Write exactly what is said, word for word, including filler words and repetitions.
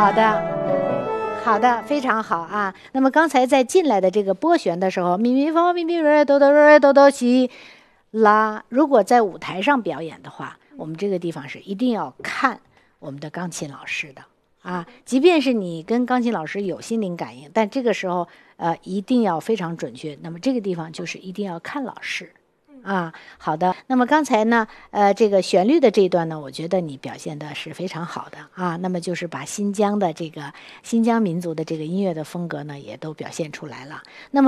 好的，好的，非常好啊。那么刚才在进来的这个拨弦的时候，咪咪发咪咪瑞哆哆瑞哆哆西拉，如果在舞台上表演的话，我们这个地方是一定要看我们的钢琴老师的啊。即便是你跟钢琴老师有心灵感应，但这个时候呃一定要非常准确。那么这个地方就是一定要看老师。啊，好的。那么刚才呢，呃，这个旋律的这一段呢，我觉得你表现的是非常好的啊。那么就是把新疆的这个新疆民族的这个音乐的风格呢，也都表现出来了。那么